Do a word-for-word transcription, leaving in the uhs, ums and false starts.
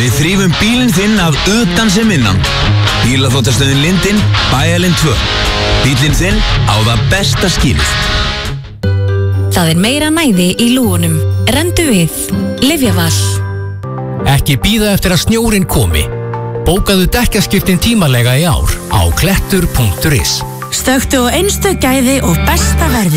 Við þrífum bílinn þinn af utan sem innan. Bílaþvottastöðin Lindin, Bæjarlind tvö. Bílinn þinn á það besta skilið. Það er meira næði í lúgunum. Rendu við. Lyfjaval. Ekki bíða eftir að snjórinn komi. Bókaðu dekkjaskiptin tímalega í ár á klettur punktur is. Stökktu á einstök gæði og besta verði.